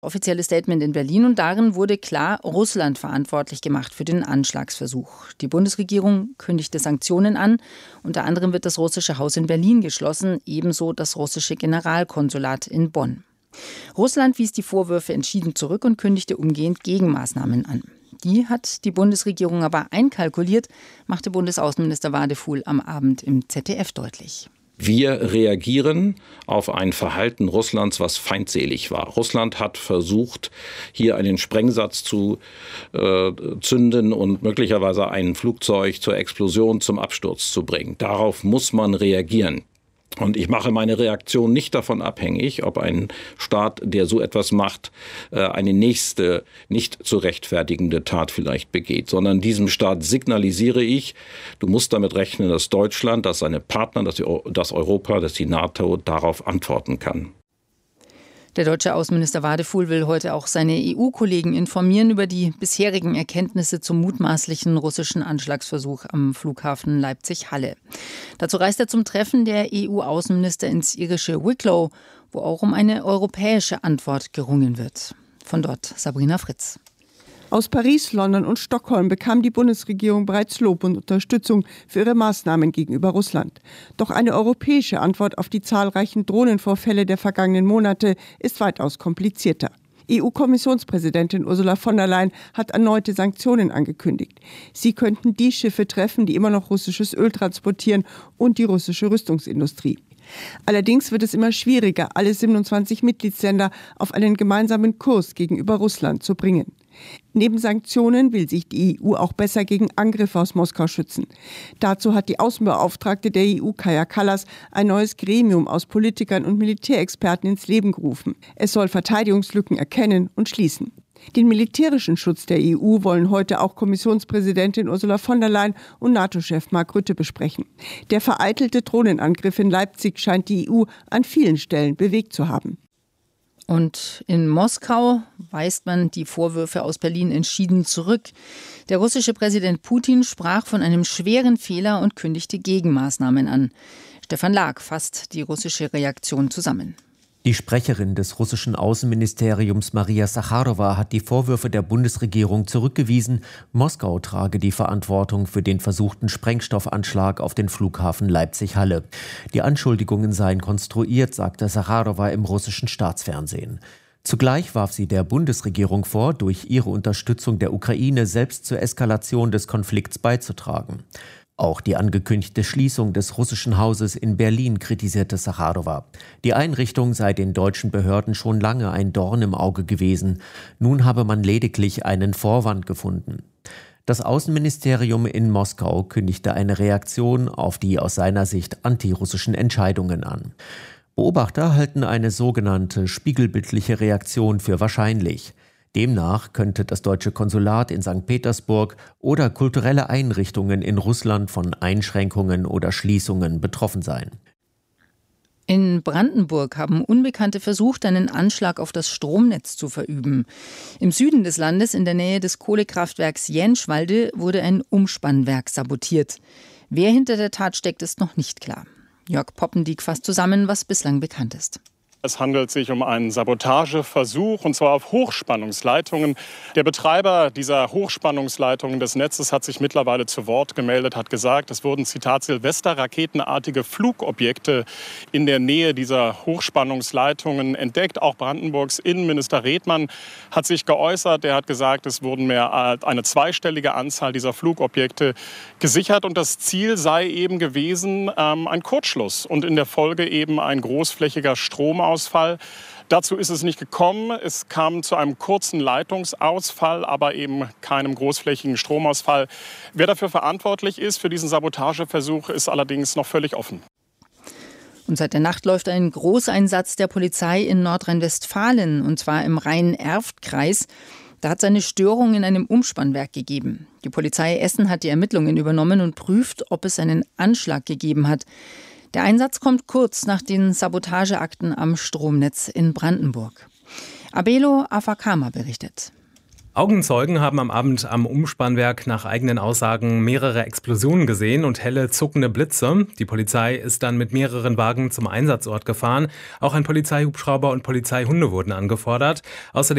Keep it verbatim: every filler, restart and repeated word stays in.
Offizielles Statement in Berlin und darin wurde klar Russland verantwortlich gemacht für den Anschlagsversuch. Die Bundesregierung kündigte Sanktionen an. Unter anderem wird das russische Haus in Berlin geschlossen, ebenso das russische Generalkonsulat in Bonn. Russland wies die Vorwürfe entschieden zurück und kündigte umgehend Gegenmaßnahmen an. Die hat die Bundesregierung aber einkalkuliert, machte Bundesaußenminister Wadefuhl am Abend im Z D F deutlich. Wir reagieren auf ein Verhalten Russlands, was feindselig war. Russland hat versucht, hier einen Sprengsatz zu äh, zünden und möglicherweise ein Flugzeug zur Explosion, zum Absturz zu bringen. Darauf muss man reagieren. Und ich mache meine Reaktion nicht davon abhängig, ob ein Staat, der so etwas macht, eine nächste, nicht zu rechtfertigende Tat vielleicht begeht, sondern diesem Staat signalisiere ich, du musst damit rechnen, dass Deutschland, dass seine Partner, dass, die, dass Europa, dass die NATO darauf antworten kann. Der deutsche Außenminister Wadefuhl will heute auch seine E U-Kollegen informieren über die bisherigen Erkenntnisse zum mutmaßlichen russischen Anschlagsversuch am Flughafen Leipzig-Halle. Dazu reist er zum Treffen der E U-Außenminister ins irische Wicklow, wo auch um eine europäische Antwort gerungen wird. Von dort Sabrina Fritz. Aus Paris, London und Stockholm bekam die Bundesregierung bereits Lob und Unterstützung für ihre Maßnahmen gegenüber Russland. Doch eine europäische Antwort auf die zahlreichen Drohnenvorfälle der vergangenen Monate ist weitaus komplizierter. E U-Kommissionspräsidentin Ursula von der Leyen hat erneute Sanktionen angekündigt. Sie könnten die Schiffe treffen, die immer noch russisches Öl transportieren, und die russische Rüstungsindustrie. Allerdings wird es immer schwieriger, alle siebenundzwanzig Mitgliedsländer auf einen gemeinsamen Kurs gegenüber Russland zu bringen. Neben Sanktionen will sich die E U auch besser gegen Angriffe aus Moskau schützen. Dazu hat die Außenbeauftragte der E U, Kaja Kallas, ein neues Gremium aus Politikern und Militärexperten ins Leben gerufen. Es soll Verteidigungslücken erkennen und schließen. Den militärischen Schutz der E U wollen heute auch Kommissionspräsidentin Ursula von der Leyen und NATO-Chef Mark Rutte besprechen. Der vereitelte Drohnenangriff in Leipzig scheint die E U an vielen Stellen bewegt zu haben. Und in Moskau weist man die Vorwürfe aus Berlin entschieden zurück. Der russische Präsident Putin sprach von einem schweren Fehler und kündigte Gegenmaßnahmen an. Stefan Lag fasst die russische Reaktion zusammen. Die Sprecherin des russischen Außenministeriums Maria Sacharowa hat die Vorwürfe der Bundesregierung zurückgewiesen. Moskau trage die Verantwortung für den versuchten Sprengstoffanschlag auf den Flughafen Leipzig-Halle. Die Anschuldigungen seien konstruiert, sagte Sacharowa im russischen Staatsfernsehen. Zugleich warf sie der Bundesregierung vor, durch ihre Unterstützung der Ukraine selbst zur Eskalation des Konflikts beizutragen. Auch die angekündigte Schließung des russischen Hauses in Berlin kritisierte Sacharowa. Die Einrichtung sei den deutschen Behörden schon lange ein Dorn im Auge gewesen. Nun habe man lediglich einen Vorwand gefunden. Das Außenministerium in Moskau kündigte eine Reaktion auf die aus seiner Sicht antirussischen Entscheidungen an. Beobachter halten eine sogenannte spiegelbildliche Reaktion für wahrscheinlich. Demnach könnte das deutsche Konsulat in Sankt Petersburg oder kulturelle Einrichtungen in Russland von Einschränkungen oder Schließungen betroffen sein. In Brandenburg haben Unbekannte versucht, einen Anschlag auf das Stromnetz zu verüben. Im Süden des Landes, in der Nähe des Kohlekraftwerks Jänschwalde, wurde ein Umspannwerk sabotiert. Wer hinter der Tat steckt, ist noch nicht klar. Jörg Poppendiek fasst zusammen, was bislang bekannt ist. Es handelt sich um einen Sabotageversuch, und zwar auf Hochspannungsleitungen. Der Betreiber dieser Hochspannungsleitungen des Netzes hat sich mittlerweile zu Wort gemeldet, hat gesagt, es wurden, Zitat, Silvester-raketenartige Flugobjekte in der Nähe dieser Hochspannungsleitungen entdeckt. Auch Brandenburgs Innenminister Redmann hat sich geäußert. Er hat gesagt, es wurden mehr als eine zweistellige Anzahl dieser Flugobjekte gesichert. Und das Ziel sei eben gewesen, ähm, ein Kurzschluss und in der Folge eben ein großflächiger Stromausfall. Ausfall. Dazu ist es nicht gekommen. Es kam zu einem kurzen Leitungsausfall, aber eben keinem großflächigen Stromausfall. Wer dafür verantwortlich ist für diesen Sabotageversuch, ist allerdings noch völlig offen. Und seit der Nacht läuft ein Großeinsatz der Polizei in Nordrhein-Westfalen, und zwar im Rhein-Erft-Kreis. Da hat es eine Störung in einem Umspannwerk gegeben. Die Polizei Essen hat die Ermittlungen übernommen und prüft, ob es einen Anschlag gegeben hat. Der Einsatz kommt kurz nach den Sabotageakten am Stromnetz in Brandenburg. Abelo Afakama berichtet. Augenzeugen haben am Abend am Umspannwerk nach eigenen Aussagen mehrere Explosionen gesehen und helle zuckende Blitze. Die Polizei ist dann mit mehreren Wagen zum Einsatzort gefahren. Auch ein Polizeihubschrauber und Polizeihunde wurden angefordert. Außerdem